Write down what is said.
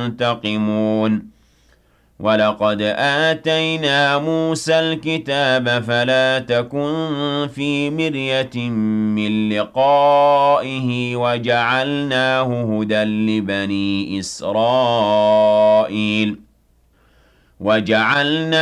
ينتقمون وَلَقَدْ آتَيْنَا مُوسَى الْكِتَابَ فَلَا تَكُن فِي مِرْيَةٍ مِّن لِّقَائِهِ وَجَعَلْنَاهُ هُدًى لِّبَنِي إِسْرَائِيلَ